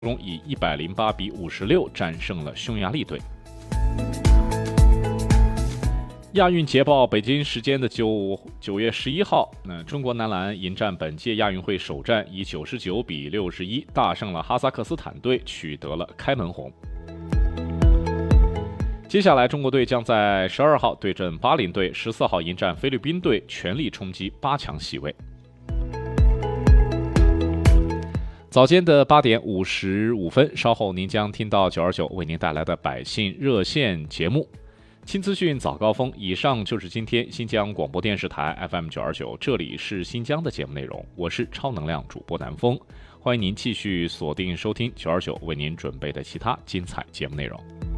中以108-56战胜了匈牙利队。亚运捷报，北京时间的9月11号，中国男篮迎战本届亚运会首战，以99-61大胜了哈萨克斯坦队，取得了开门红。接下来，中国队将在12号对阵巴林队，14号迎战菲律宾队，全力冲击8强席位。早间的8点55分，稍后您将听到929为您带来的百姓热线节目。新资讯早高峰，以上就是今天新疆广播电视台 FM 929，这里是新疆的节目内容，我是超能量主播南风，欢迎您继续锁定收听929为您准备的其他精彩节目内容。